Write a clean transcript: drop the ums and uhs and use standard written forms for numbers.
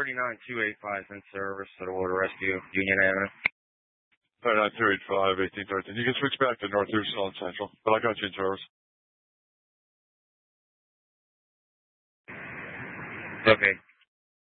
39285 in service to the Water Rescue, Union Avenue. 39285, 1813. You can switch back to North Houston on Central, but I got you in service. Okay.